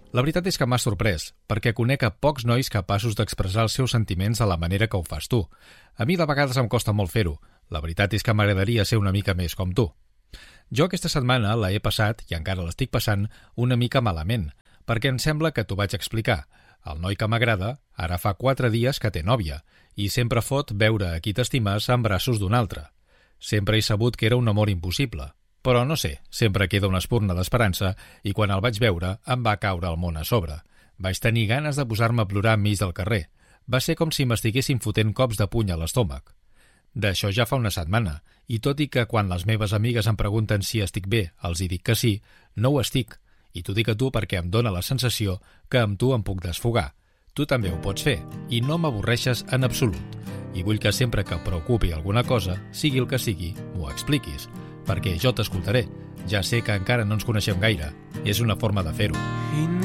La veritat és que m'ha sorprès, perquè conec a pocs nois capaços d'expressar els seus sentiments de la manera que ho fas tu. A mi de vegades em costa molt fer-ho. La veritat és que m'agradaria ser una mica més com tu. Jo aquesta setmana la he passat, i encara l'estic passant, una mica malament, perquè em sembla que t'ho vaig explicar. El noi que m'agrada ara fa 4 dies que té nòvia i sempre fot veure a qui t'estimes en braços d'un altre. Sempre he sabut que era un amor impossible. Però no sé, sempre queda una espurna d'esperança i quan el vaig veure em va caure el món a sobre. Vaig tenir ganes de posar-me a plorar enmig del carrer. Va ser com si m'estiguessin fotent cops de puny a l'estómac. D'això ja fa una setmana, i tot i que quan les meves amigues em pregunten si estic bé, els hi dic que sí, no ho estic. I t'ho dic a tu perquè em dóna la sensació que amb tu em puc desfogar. Tu també ho pots fer, i no m'avorreixes en absolut. I vull que sempre que preocupi alguna cosa, sigui el que sigui, m'ho expliquis. Perquè jo t'escoltaré. Ja sé que encara no ens coneixem gaire. És una forma de fer-ho.